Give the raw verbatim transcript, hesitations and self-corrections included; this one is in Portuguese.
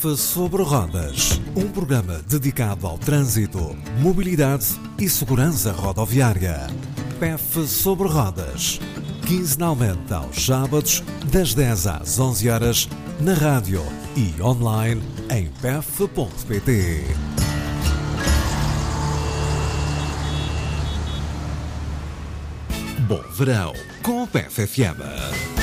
P F Sobre Rodas, um programa dedicado ao trânsito, mobilidade e segurança rodoviária. P F Sobre Rodas, quinzenalmente aos sábados, das dez às onze horas, na rádio e online em p f ponto p t. Bom verão com o P F F M.